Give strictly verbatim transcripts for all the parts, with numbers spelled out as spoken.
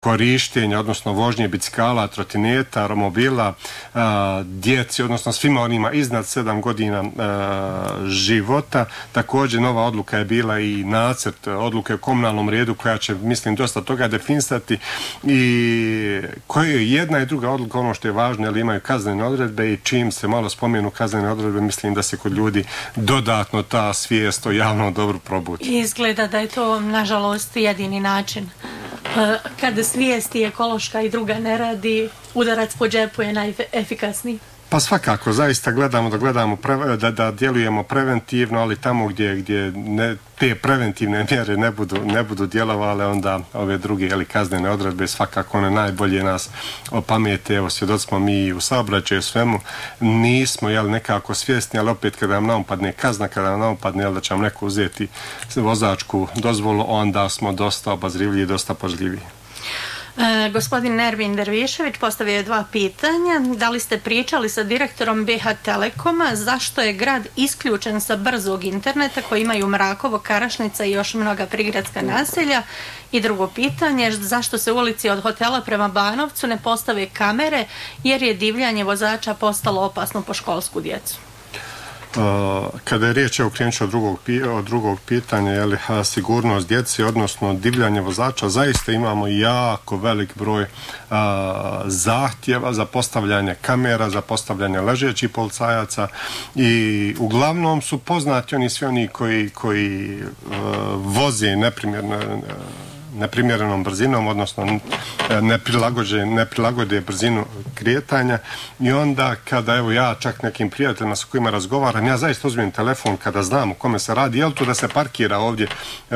korištenja, odnosno vožnje bicikala, trotineta, romobila, a, djeci, odnosno svima onima iznad sedam godina a, života. Također nova odluka je bila i nacrt odluke o komunalnom redu koja će, mislim, dosta toga definisati i koja je jedna i druga odluka ono što je važno, jer imaju kaznene odredbe i čim se malo spomenu kaznene odredbe, mislim da se kod ljudi dodatno ta svijest o javnom dobru probudi. Izgleda da je to, nažalost, jedini način. Kada svijest i ekološka i druga ne radi, udarac po džepu je najefikasniji. Pa svakako, zaista gledamo da gledamo pre, da, da djelujemo preventivno, ali tamo gdje, gdje ne, te preventivne mjere ne budu, ne budu djelovale, onda ove druge ili kaznene odredbe svakako one najbolje nas opamijete. Evo, svjedoci smo mi u saobraćaju svemu, nismo jel, nekako svjesni, ali opet kada nam naupadne kazna, kada nam naupadne jel, da će vam neko uzeti vozačku dozvolu, onda smo dosta obazrivljivi i dosta pažljiviji. E, gospodin Nervin Dervišević postavio je dva pitanja. Da li ste pričali sa direktorom B H Telekoma zašto je grad isključen sa brzog interneta koji imaju Mrakovo, Karašnica i još mnoga prigradska naselja? I drugo pitanje, zašto se u ulici od hotela prema Banovcu ne postave kamere jer je divljanje vozača postalo opasno po školsku djecu? Uh, kada je riječ, evo krenut ću od drugog, od drugog pitanja, je li sigurnost djece, odnosno divljanje vozača, zaista imamo jako velik broj uh, zahtjeva za postavljanje kamera, za postavljanje ležećih policajaca i uglavnom su poznati oni svi oni koji, koji uh, voze neprimjerno uh, neprimjerenom brzinom, odnosno ne prilagode, ne prilagode brzinu kretanja i onda kada evo ja čak nekim prijateljima sa kojima razgovaram, ja zaista uzmem telefon kada znam o kome se radi, je li to da se parkira ovdje e,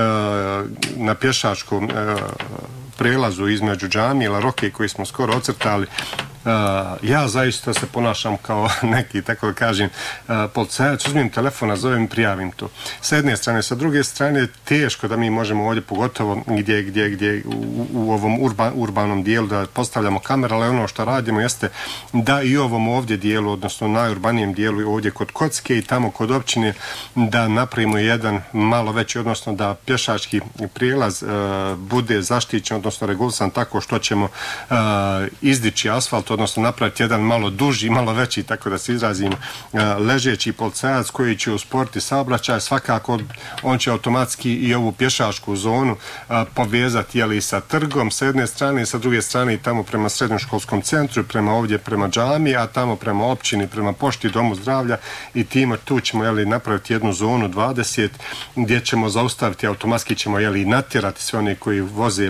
na pješačkom e, prelazu između džamije ili roke koji smo skoro ocrtali. Uh, ja zaista se ponašam kao neki, tako da kažem, uh, policajac, uzmem telefona, zovem i prijavim to. S jedne strane, sa druge strane, teško da mi možemo ovdje, pogotovo gdje, gdje, gdje u, u ovom urba, urbanom dijelu da postavljamo kamere, ali ono što radimo jeste da i u ovom ovdje dijelu, odnosno najurbanijem dijelu ovdje kod Kocke i tamo kod općine, da napravimo jedan malo veći, odnosno da pješački prijelaz uh, bude zaštićen, odnosno regulisan tako što ćemo uh, izdići asfalt, odnosno napraviti jedan malo duži, malo veći, tako da se izrazim, ležeći policajac koji će usporiti saobraćaj. Svakako on će automatski i ovu pješačku zonu povezati jeli, sa trgom sa jedne strane i sa druge strane i tamo prema srednjoškolskom centru, prema ovdje prema džamiji, a tamo prema općini, prema pošti, domu zdravlja i time tu ćemo jeli, napraviti jednu zonu dvadeset gdje ćemo zaustaviti, automatski ćemo jeli, natjerati sve one koji voze e,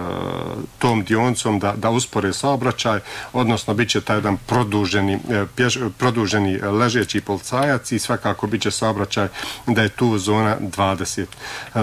tom dionicom da, da uspore saobraćaj, odnosno bit će taj jedan produženi, pješ, produženi ležeći policajac i svakako bit će saobraćaj da je tu zona dvadeset. E,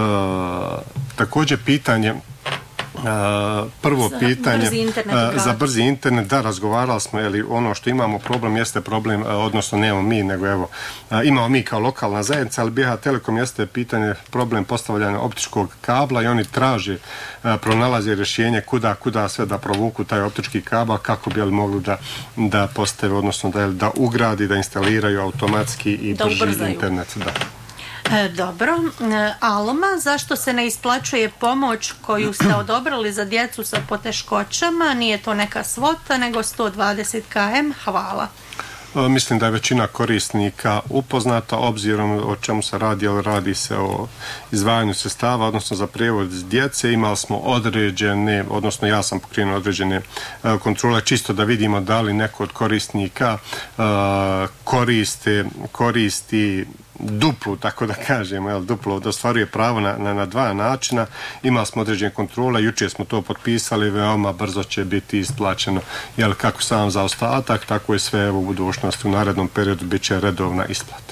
također pitanje Uh, prvo za pitanje brzi internet, uh, za brzi internet, da, razgovarali smo, jeli, ono što imamo problem jeste problem, uh, odnosno nemamo mi, nego evo, uh, imamo mi kao lokalna zajednica, ali B H Telekom jeste pitanje problem postavljanja optičkog kabla i oni traže, uh, pronalaze rješenje kuda, kuda sve da provuku taj optički kabel kako bi jeli, mogli da, da postave, odnosno da, da ugradi, da instaliraju automatski i da brži ubrzaju internet. Da. E, dobro. E, Alma, zašto se ne isplaćuje pomoć koju ste odobrali za djecu sa poteškoćama? Nije to neka svota, nego sto dvadeset kilometara. Hvala. Mislim da je većina korisnika upoznata obzirom o čemu se radi, ali radi se o izdvajanju sredstava, odnosno za prijevoz djece. Imali smo određene, odnosno ja sam pokrenuo određene uh, kontrole, čisto da vidimo da li neko od korisnika uh, koriste, koristi duplu, tako da kažemo, jel, duplo da ostvaruje pravo na, na, na dva načina. Imali smo određene kontrole, jučer smo to potpisali, veoma brzo će biti isplaćeno, jel, kako sam za ostatak, tako i sve u budućnosti, u narednom periodu bit će redovna isplata.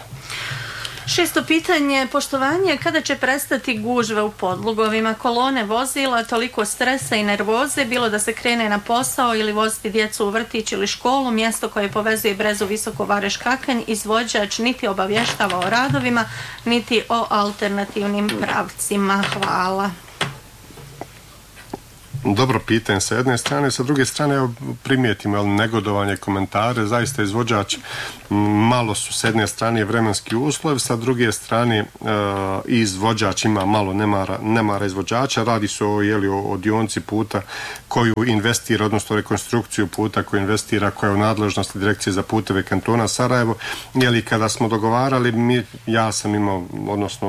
Šesto pitanje, poštovanje, kada će prestati gužve u podlugovima, kolone vozila, toliko stresa i nervoze, bilo da se krene na posao ili voziti djecu u vrtić ili školu, mjesto koje povezuje Brezu, Visoko Vareš, Kakanj, izvođač niti obavještava o radovima, niti o alternativnim pravcima. Hvala. Dobro pitanje sa jedne strane, sa druge strane evo, primijetimo ali, negodovanje, komentare, zaista izvođač malo su s jedne strane vremenski uslov, sa druge strane uh, izvođač ima malo nemara, nemara izvođača, radi se o, jeli, o, o dionci puta koju investira, odnosno rekonstrukciju puta koju investira, koja je u nadležnosti Direkcije za puteve kantona Sarajevo, jeli kada smo dogovarali, mi, ja sam imao, odnosno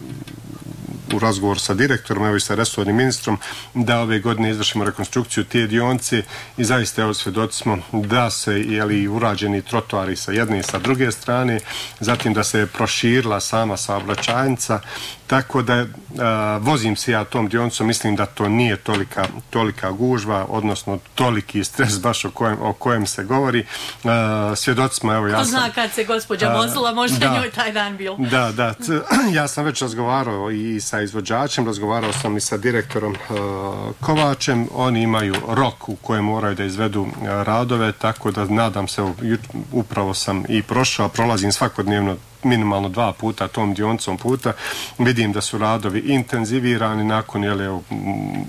u razgovor sa direktorom, evo i sa resornim ministrom, da ove godine izvršimo rekonstrukciju te dionice i zaista evo svjedoci smo da se jeli, urađeni trotoari sa jedne i sa druge strane, zatim da se proširila sama saobraćajnica, tako da a, vozim se ja tom dionicom, mislim da to nije tolika, tolika gužva, odnosno toliki stres baš o kojem, o kojem se govori. A, svjedoci smo, evo ja Ko sam... zna kad se gospođa vozila, možda da, njoj taj dan bil. Da, da, c- ja sam već razgovarao i sa izvođačem, razgovarao sam i sa direktorom uh, Kovačem, oni imaju rok u kojem moraju da izvedu uh, radove, tako da nadam se, upravo sam i prošao, prolazim svakodnevno minimalno dva puta tom dionicom puta, vidim da su radovi intenzivirani nakon jele, m-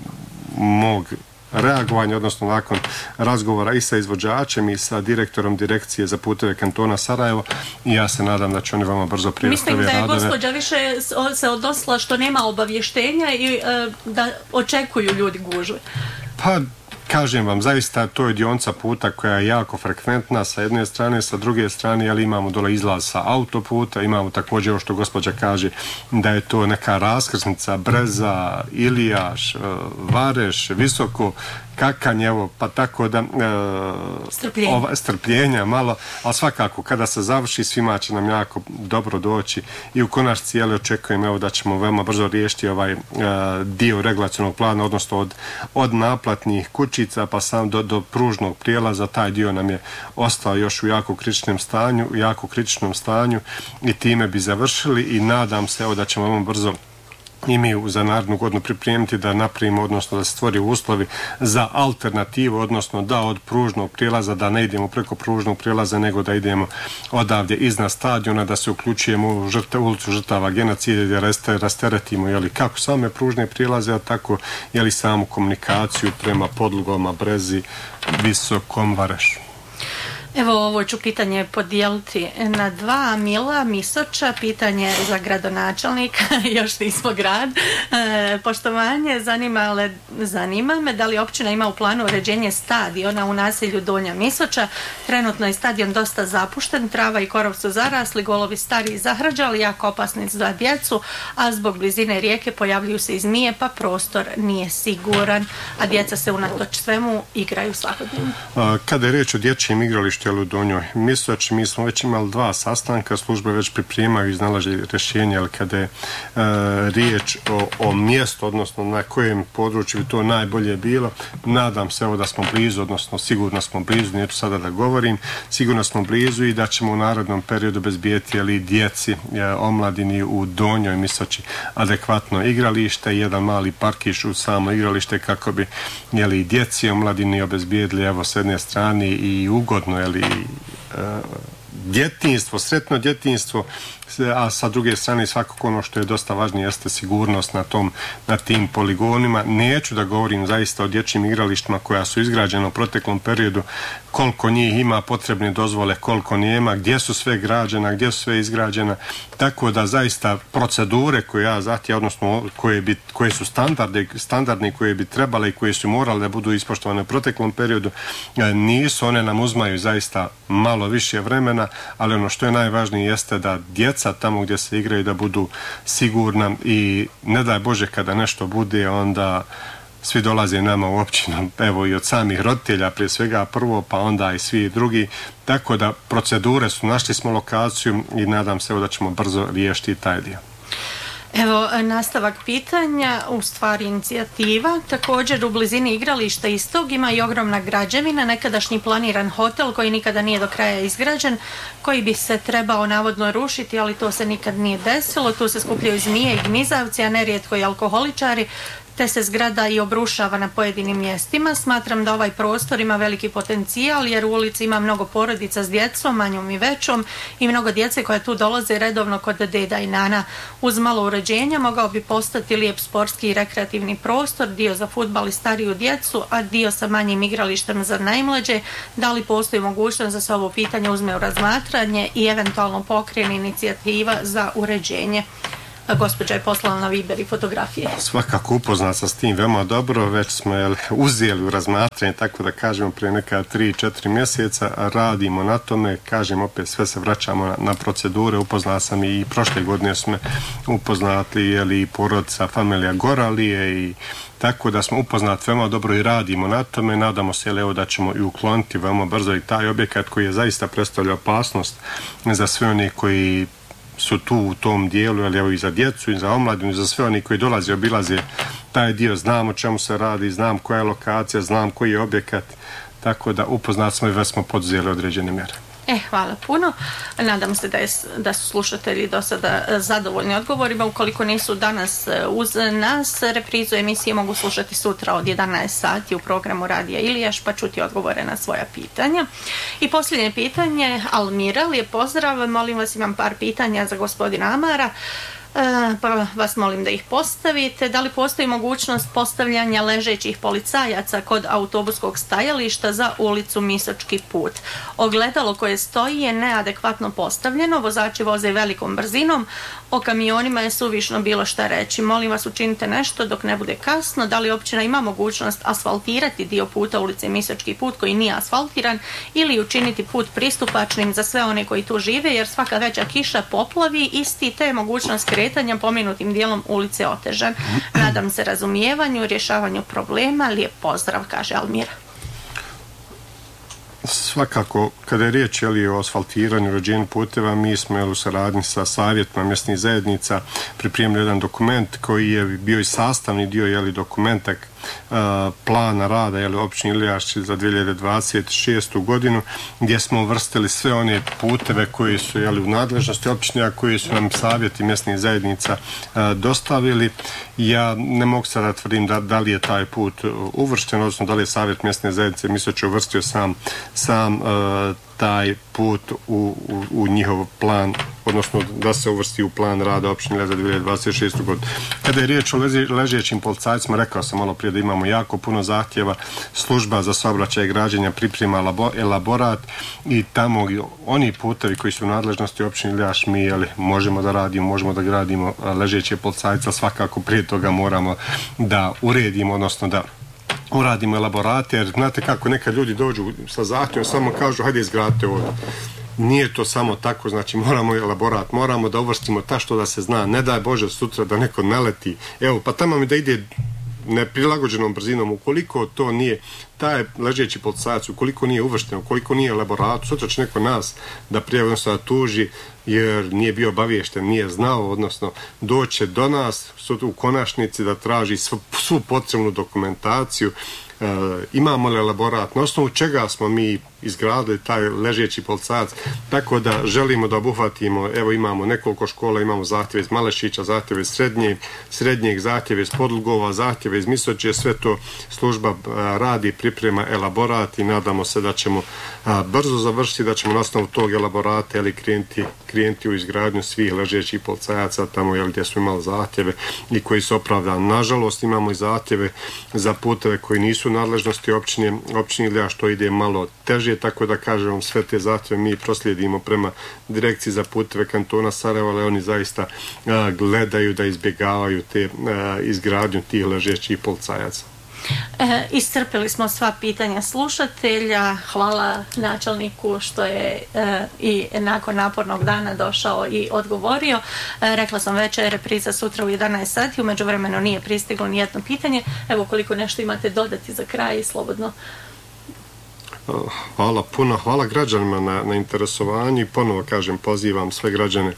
mog reagovanja, odnosno nakon razgovora i sa izvođačem i sa direktorom Direkcije za puteve kantona Sarajevo i ja se nadam da će oni vama brzo prijaviti radove. Mislim da je gospođa više se odnosila što nema obavještenja i uh, da očekuju ljudi gužve. Pa kažem vam, zaista to je dionica puta koja je jako frekventna sa jedne strane, sa druge strane, ali imamo dole izlaz sa autoputa, imamo također ovo što gospođa kaže da je to neka raskrsnica Breza, Ilijaš, Vareš, Visoko, Kakanje, evo, pa tako da e, strpljenja. Ova, strpljenja malo, ali svakako kada se završi svima će nam jako dobro doći i u konačnici jeli očekujem evo da ćemo veoma brzo riješiti ovaj e, dio regulacionog plana, odnosno od, od naplatnih kućica pa sam do, do pružnog prijelaza, taj dio nam je ostao još u jako kritičnom stanju, u jako kritičnom stanju i time bi završili i nadam se evo da ćemo veoma brzo i mi za narednu godinu pripremiti da napravimo, odnosno da se stvori uslovi za alternativu, odnosno da od pružnog prijelaza, da ne idemo preko pružnog prijelaza, nego da idemo odavdje iznad stadiona, da se uključujemo u žrte, ulicu žrtava genocida, da raste, rasteretimo jeli, kako same pružne prijelaze, a tako jeli, samu komunikaciju prema Podlugama, Brezi, Visokom, Varešu. Evo ovo ću pitanje podijeliti na dva. Mila Misoča, pitanje za gradonačelnika, još nismo grad. E, poštovanje, zanima, le, zanima me da li općina ima u planu uređenje stadiona u naselju Donja Misoča. Trenutno je stadion dosta zapušten, trava i korov su zarasli, golovi stari i zahrađali, jako opasni za djecu, a zbog blizine rijeke pojavljuju se i zmije, pa prostor nije siguran, a djeca se unatoč svemu igraju svakodnevno. Kada je riječ o dječjim igralištu u Donjoj Misoči, mi smo već imali dva sastanka, službe već pripremaju i iznalaže rješenje, ali kada je e, riječ o, o mjestu, odnosno na kojem području bi to najbolje bilo, nadam se evo da smo blizu, odnosno sigurno smo blizu, neću sada da govorim, sigurno smo blizu i da ćemo u narednom periodu bezbijeti ali djeci, e, omladini u Donjoj Misoči adekvatno igralište i jedan mali parkiš u samo igralište kako bi jeli, djeci omladini obezbijedili evo s jedne strane i ugodno jeli, djetinjstvo, sretno djetinjstvo, a sa druge strane svakako ono što je dosta važnije jeste sigurnost na tom, na tim poligonima. Neću da govorim zaista o dječjim igralištima koja su izgrađena u proteklom periodu, koliko njih ima potrebne dozvole, koliko nema, gdje su sve građena, gdje su sve izgrađena, tako da zaista procedure koje ja zahtjev, odnosno koje, bi, koje su standarde, standardni koje bi trebale i koje su morale da budu ispoštovane u proteklom periodu, nisu, one nam uzmaju zaista malo više vremena, ali ono što je najvažnije jeste da djeca tamo gdje se igraju da budu sigurna i ne daj Bože kada nešto bude onda svi dolaze nama u općinu, evo i od samih roditelja prije svega prvo, pa onda i svi drugi, tako da procedure su, našli smo lokaciju i nadam se evo da ćemo brzo riješiti taj dio. Evo, nastavak pitanja, u stvari inicijativa. Također u blizini igrališta istog ima i ogromna građevina, nekadašnji planiran hotel koji nikada nije do kraja izgrađen, koji bi se trebao navodno rušiti, ali to se nikad nije desilo. Tu se skupljaju zmije i gnizavci, a nerijetko i alkoholičari. te se zgrada i obrušava na pojedinim mjestima. Smatram da ovaj prostor ima veliki potencijal jer u ulici ima mnogo porodica s djecom, manjom i većom, i mnogo djece koje tu dolaze redovno kod deda i nana. Uz malo uređenja mogao bi postati lijep sportski i rekreativni prostor, dio za fudbal i stariju djecu, a dio sa manjim igralištem za najmlađe. Da li postoji mogućnost da se ovo pitanje uzme u razmatranje i eventualno pokrene inicijativa za uređenje? Gospođa je poslala na Viber i fotografije. Svakako upoznat sa s tim veoma dobro, već smo jel, uzeli u razmatranje, tako da kažemo prije neka tri četiri mjeseca, radimo na tome, kažem opet sve se vraćamo na, na procedure. Upoznat sam i prošle godine smo upoznati jel, i porodica familija Goralije, i tako da smo upoznati veoma dobro i radimo na tome. Nadamo se evo, da ćemo i ukloniti veoma brzo i taj objekat koji je zaista predstavlja opasnost za sve oni koji su tu u tom dijelu, ali evo i za djecu i za omladinu i za sve oni koji dolaze i obilaze taj dio. Znam o čemu se radi, znam koja je lokacija, znam koji je objekat, tako da upoznati smo i već smo poduzeli određene mjere. E, hvala puno. Nadam se da, je, da su slušatelji do sada zadovoljni odgovorima. Ukoliko nisu danas uz nas, reprizu emisije mogu slušati sutra od jedanaest sati u programu Radija Ilijaš, pa čuti odgovore na svoja pitanja. I posljednje pitanje, Almira, lijep pozdrav, molim vas, imam par pitanja za gospodina Amara. E, pa vas molim da ih postavite. Da li postoji mogućnost postavljanja ležećih policajaca kod autobuskog stajališta za ulicu Misočki put? Ogledalo koje stoji je neadekvatno postavljeno, vozači voze velikom brzinom, o kamionima je suvišno bilo šta reći. Molim vas, učinite nešto dok ne bude kasno. Da li općina ima mogućnost asfaltirati dio puta ulice Misočki put koji nije asfaltiran, ili učiniti put pristupačnim za sve one koji tu žive, jer svaka veća kiša poplavi isti, te je mogućnost kretanja pomenutim dijelom ulice otežan. Nadam se razumijevanju, rješavanju problema. Lijep pozdrav, kaže Almira. Svakako, kada je riječ jeli, o asfaltiranju, uređenju puteva, mi smo jeli, u saradnji sa savjetima mjesnih zajednica pripremili jedan dokument koji je bio i sastavni dio jeli, dokumenta uh, plana rada jeli, općine Ilijaš za dvije hiljade dvadeset šestu godinu, gdje smo uvrstili sve one puteve koji su jeli, u nadležnosti općine, a koji su nam savjeti mjesnih zajednica uh, dostavili. Ja ne mogu sada tvrdim da, da li je taj put uvršten, odnosno da li je savjet mjesne zajednice misle će uvrstio sam sam uh, taj put u, u, u njihov plan, odnosno da se uvrsti u plan rada općine za dvije hiljade dvadeset šestu godinu. Kada je riječ o ležećim policajcima, rekao sam malo prije da imamo jako puno zahtjeva. Služba za saobraćaj i građenja priprema elaborat i tamo oni putevi koji su u nadležnosti općine Ilijaš mi jeli, možemo da radimo, možemo da gradimo ležeće policajca, svakako prije toga moramo da uredimo, odnosno da uradimo elaborate, jer znate kako nekad ljudi dođu sa zahtjevom, samo kažu hajde izgradite ovdje. Nije to samo tako, znači moramo elaborat, moramo da uvrstimo ta što da se zna, ne daj Bože sutra da neko naleti, evo pa tamo mi da ide neprilagođenom brzinom, ukoliko to nije taj ležeći policajac, ukoliko nije uvršten, ukoliko nije elaborat, sutra će neko nas da prijavi, odnosno da tuži jer nije bio obaviješten, nije znao, odnosno doće do nas sutra u konačnici da traži svu, svu potrebnu dokumentaciju. E, imamo li elaborat, na osnovu čega smo mi izgradili taj ležeći policajac, tako da želimo da obuhvatimo, evo imamo nekoliko škola, imamo zahtjeve iz Malešića, zahtjeve iz srednjeg, srednjeg zahtjeve iz Podlugova, zahtjeve iz Misoče, sve to služba a, radi, priprema elaborat i nadamo se da ćemo a, brzo završiti, da ćemo na osnovu tog elaborata ili klijenti, klijenti u izgradnju svih ležećih policajaca tamo jel, gdje smo imali zahtjeve i koji su opravdani. Nažalost imamo i zahtjeve za puteve koji nisu u nadležnosti općine, općine Ilijaš, što ide malo teže, tako da kažem sve te zahtjeve mi proslijedimo prema direkciji za puteve kantona Sarajevo, ali oni zaista a, gledaju da izbjegavaju te a, izgradnju tih ležećih policajaca. E, iscrpili smo sva pitanja slušatelja. Hvala načelniku što je e, i nakon napornog dana došao i odgovorio. E, rekla sam večer, repriza sutra u jedanaest sati, u međuvremenu nije pristiglo nijedno pitanje. Evo koliko nešto imate dodati za kraj, slobodno. Hvala puno, hvala građanima na, na interesovanju i ponovo kažem, pozivam sve građane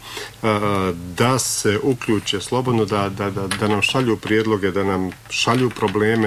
da se uključe slobodno, da, da, da, da nam šalju prijedloge, da nam šalju probleme.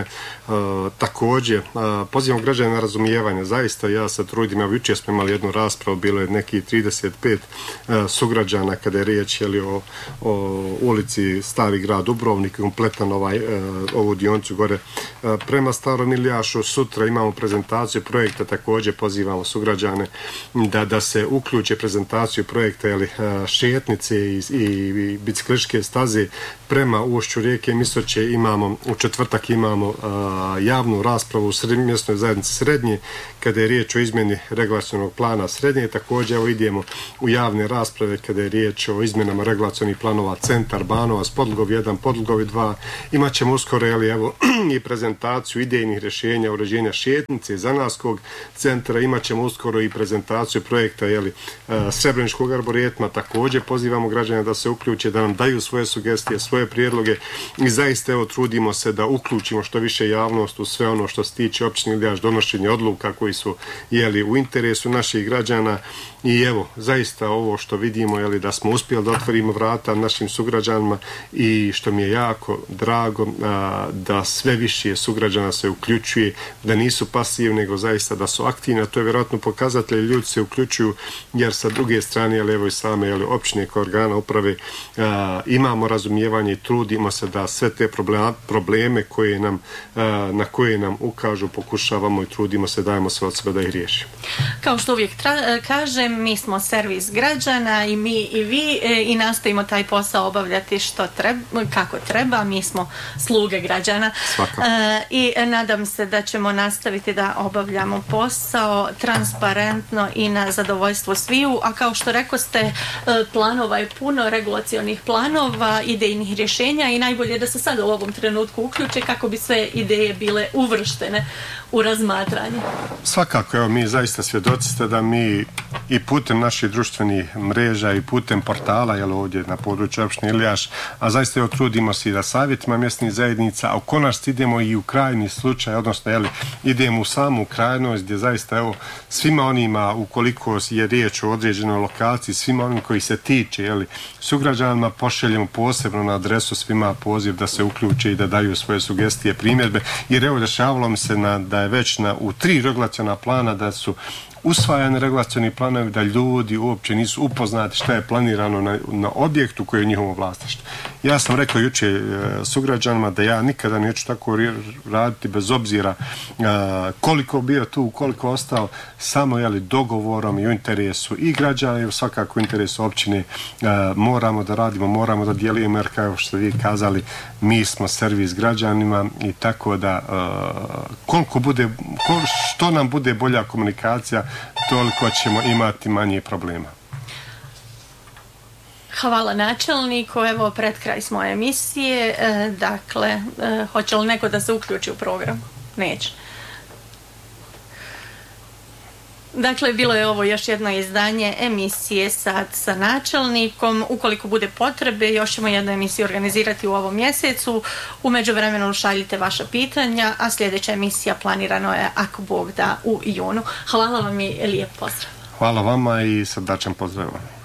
Također, pozivam građane na razumijevanje. Zaista ja se trudim, evo jučer smo imali jednu raspravu, bilo je neki trideset pet sugrađana kada je riječ jeli, o, o ulici Stari grad Dubrovnik, kompletan ovaj, ovu dionicu gore prema Starom Iljašu. Sutra imamo prezentaciju projekta, također pozivamo sugrađane da, da se uključe prezentaciju projekta jeli, šetnice i, i, i biciklističke staze prema ušću rijeke Misoče. Imamo, u četvrtak imamo a, javnu raspravu u mjesnoj zajednici Srednje kada je riječ o izmjeni regulacionog plana Srednje. Također evo idemo u javne rasprave kada je riječ o izmjenama regulacionih planova Centar, Banovac, Podlugov jedan, Podlugov dva. Imat ćemo uskoro jeli, evo, i prezentaciju idejnih rješenja uređenja šetnice, Zanatskog centra. Imat ćemo uskoro i prezentaciju projekta jeli, Srebreničkog arboretma. Također pozivamo građane da se uključe, da nam daju svoje sugestije, svoje prijedloge i zaista evo trudimo se da uključimo što više javnost u sve ono što se tiče općine Iljaš, donošenje odluka koji su jeli, u interesu naših građana. I evo, zaista ovo što vidimo jeli, da smo uspjeli da otvorimo vrata našim sugrađanima i što mi je jako drago a, da sve više sugrađana se uključuje, da nisu pasivni, nego zaista da su aktivni, a to je vjerojatno pokazatelj, ljudi se uključuju jer sa druge strane, jeli, evo i same jeli, općine kao organa uprave a, imamo razumijevanje i trudimo se da sve te probleme, probleme koje nam, a, na koje nam ukažu, pokušavamo i trudimo se, dajemo sve od sebe da ih riješimo. Kao što uvijek tra- kažem, mi smo servis građana i mi i vi e, i nastojimo taj posao obavljati što treba, kako treba, mi smo sluge građana. E, i nadam se da ćemo nastaviti da obavljamo posao transparentno i na zadovoljstvo sviju, a kao što rekoste, e, planova je puno, regulacionih planova, idejnih rješenja i najbolje je da se sad u ovom trenutku uključe kako bi sve ideje bile uvrštene u razmatranje. Svakako, evo mi zaista svjedoci ste da mi i putem naših društvenih mreža i putem portala, jel ovdje na području općine Iljaš, a zaista evo trudimo se i da savjetima mjesnih zajednica, a u konačnici idemo i u krajnji slučaj, odnosno jel, idemo u samu krajnost gdje zaista evo svima onima, ukoliko je riječ o određenoj lokaciji, svima onim koji se tiče, jel, sugrađanima pošaljemo posebno na adresu svima poziv da se uključe i da daju svoje sugestije, primjedbe, jer evo dešavalo mi se na, da je već na, u tri regulaciona plana da su usvajani regulacioni planovi, da ljudi uopće nisu upoznati šta je planirano na, na objektu koji je njihovo vlasništvo. Ja sam rekao jučer e, sugrađanima da ja nikada neću tako raditi bez obzira e, koliko bio tu, koliko ostao, samo jeli, dogovorom i u interesu i građana i u svakako interesu općine e, moramo da radimo, moramo da dijelimo, jer kao što vi kazali, mi smo servis građanima i tako da e, koliko bude, kol, što nam bude bolja komunikacija, toliko ćemo imati manje problema. Hvala načelniku. Evo, pred kraj smo emisije. E, dakle, e, hoće li neko da se uključi u program? Neće. Dakle, bilo je ovo još jedno izdanje emisije Sad sa načelnikom. Ukoliko bude potrebe, još ćemo jednu emisiju organizirati u ovom mjesecu. U međuvremenu šaljite vaša pitanja, a sljedeća emisija planirano je, ako Bog da, u junu. Hvala vam i lijep pozdrav. Hvala vama i srdačan pozdrav.